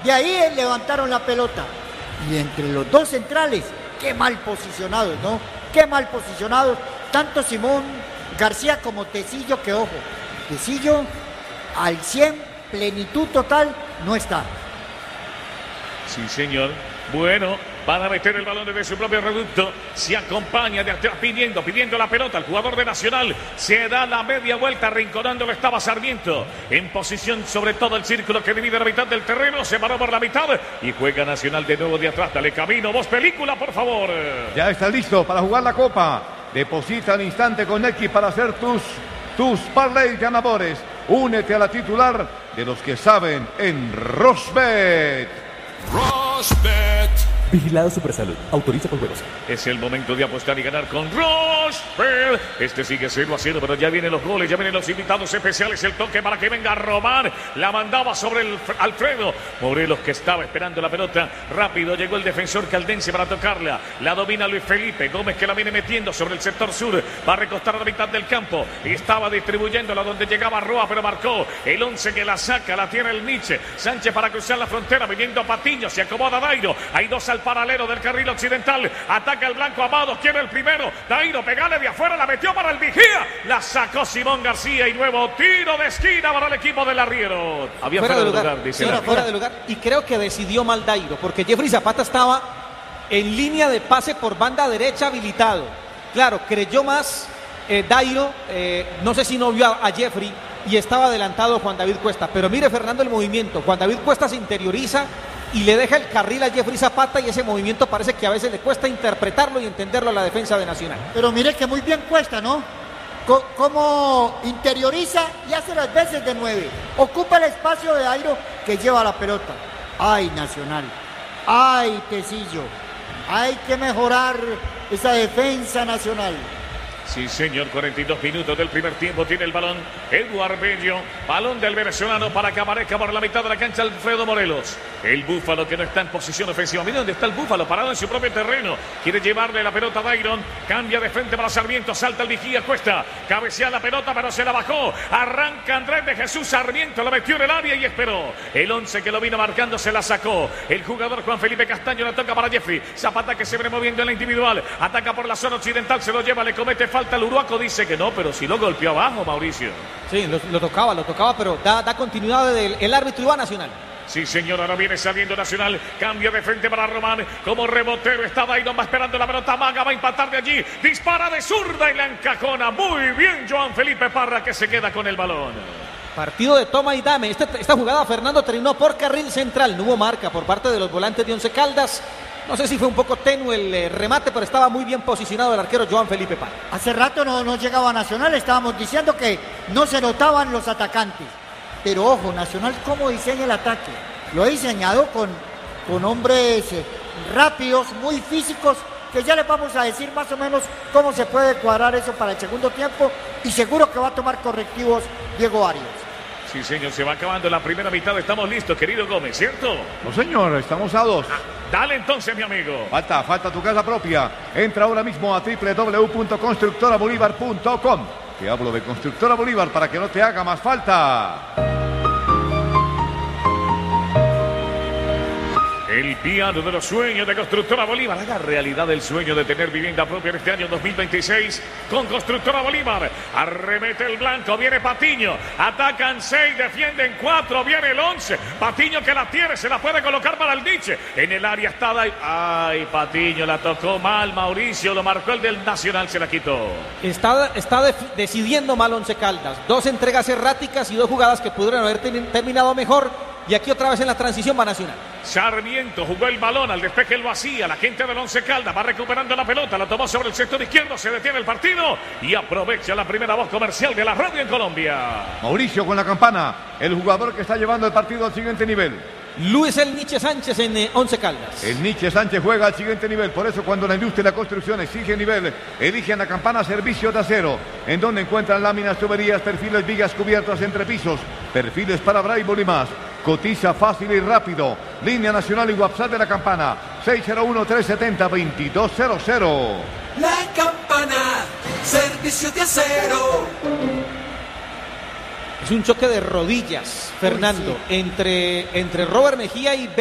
De ahí levantaron la pelota. Y entre los dos centrales, qué mal posicionados, ¿no? Qué mal posicionados. Tanto Simón García como Tecillo, que ojo, Tecillo al 100, plenitud total, no está. Sí, señor. Bueno, van a meter el balón desde su propio reducto. Se acompaña de atrás pidiendo la pelota. El jugador de Nacional se da la media vuelta, arrinconándolo estaba Sarmiento. En posición sobre todo el círculo que divide la mitad del terreno. Se paró por la mitad y juega Nacional de nuevo de atrás. Dale camino, vos película, por favor. Ya está listo para jugar la Copa. Deposita al instante con X para hacer tus parlays ganadores. Únete a la titular de los que saben en Rosbet. Rosbet. Vigilado Supersalud. Autoriza con juegos. Es el momento de apostar y ganar con Rosbet. Este sigue 0-0, pero ya vienen los goles, ya vienen los invitados especiales. El toque para que venga a robar. La mandaba sobre el Alfredo Morelos, que estaba esperando la pelota. Rápido llegó el defensor caldense para tocarla. La domina Luis Felipe Gómez, que la viene metiendo sobre el sector sur. Va a recostar a la mitad del campo. Y estaba distribuyéndola donde llegaba Roa, pero marcó el 11 que la saca. La tiene el Nietzsche. Sánchez para cruzar la frontera, viniendo Patiño. Se acomoda Dairo. Hay dos al paralelo del carril occidental. Ataca el blanco Amado. Quiere el primero. Dairo, pegale de afuera. La metió para el vigía. La sacó Simón García. Y nuevo tiro de esquina para el equipo del arriero. Había fuera de lugar, dice. Sí, fuera de lugar. Y creo que decidió mal Dairo, porque Jeffrey Zapata estaba en línea de pase por banda derecha habilitado. Claro, creyó más Dairo. No sé si no vio a Jeffrey y estaba adelantado Juan David Cuesta. Pero mire, Fernando, el movimiento. Juan David Cuesta se interioriza y le deja el carril a Jeffrey Zapata, y ese movimiento parece que a veces le cuesta interpretarlo y entenderlo a la defensa de Nacional. Pero mire que muy bien Cuesta, ¿no? Cómo interioriza y hace las veces de 9. Ocupa el espacio de Dairo, que lleva la pelota. ¡Ay, Nacional! ¡Ay, Tecillo! Hay que mejorar esa defensa Nacional. Sí, señor, 42 minutos del primer tiempo. Tiene el balón Eduardo Bello. Balón del venezolano para que aparezca por la mitad de la cancha Alfredo Morelos. El Búfalo, que no está en posición ofensiva. Mira dónde está el Búfalo, parado en su propio terreno. Quiere llevarle la pelota a Dairon. Cambia de frente para Sarmiento. Salta el vigía Cuesta. Cabecea la pelota, pero se la bajó. Arranca Andrés de Jesús Sarmiento. La metió en el área y esperó. El 11 que lo vino marcando se la sacó. El jugador Juan Felipe Castaño la toca para Jeffrey. Zapata, que se viene moviendo en la individual. Ataca por la zona occidental. Se lo lleva, le comete falta. El Uruaco dice que no, pero si lo golpeó abajo, Mauricio. Sí, lo tocaba, pero da continuidad el árbitro Iván Nacional. Sí, señor, ahora viene saliendo Nacional. Cambia de frente para Román. Como rebotero está Dairon, va esperando la pelota. Maga va a empatar de allí. Dispara de zurda y la encajona. Muy bien, Joan Felipe Parra, que se queda con el balón. Partido de toma y dame. Esta jugada, Fernando, terminó por carril central. No hubo marca por parte de los volantes de Once Caldas. No sé si fue un poco tenue el remate, pero estaba muy bien posicionado el arquero Joan Felipe Parra. Hace rato no llegaba Nacional. Estábamos diciendo que no se notaban los atacantes. Pero ojo, Nacional cómo diseña el ataque. Lo ha diseñado con hombres rápidos, muy físicos, que ya les vamos a decir más o menos cómo se puede cuadrar eso para el segundo tiempo, y seguro que va a tomar correctivos Diego Arias. Sí, señor, se va acabando la primera mitad. Estamos listos, querido Gómez, ¿cierto? No, señor, estamos a 2. Dale entonces, mi amigo. Falta tu casa propia. Entra ahora mismo a www.constructorabolívar.com. Te hablo de Constructora Bolívar para que no te haga más falta. El piano de los sueños de Constructora Bolívar. Haga realidad el sueño de tener vivienda propia en este año 2026 con Constructora Bolívar. Arremete el blanco, viene Patiño. Atacan 6, defienden 4, viene el 11. Patiño, que la tiene, se la puede colocar para el Nietzsche. En el área está Ay, Patiño, la tocó mal Mauricio, lo marcó el del Nacional, se la quitó. Está decidiendo mal Once Caldas. 2 entregas erráticas y 2 jugadas que pudieron haber terminado mejor. Y aquí otra vez en la transición va Nacional. Sarmiento jugó el balón, al despeje lo hacía. La gente del Once Caldas va recuperando la pelota. La tomó sobre el sector izquierdo, se detiene el partido y aprovecha la primera voz comercial de la radio en Colombia. Mauricio con la campana, el jugador que está llevando el partido al siguiente nivel. Luis el Nietzsche Sánchez en Once Caldas. El Nietzsche Sánchez juega al siguiente nivel. Por eso cuando la industria y la construcción exige nivel, eligen la campana Servicio de Acero, en donde encuentran láminas, tuberías, perfiles, vigas cubiertas entre pisos, perfiles para Braille y más. Cotiza fácil y rápido. Línea nacional y WhatsApp de la campana 601-370-2200. La campana, Servicio de Acero. Es un choque de rodillas, Fernando, entre Robert Mejía y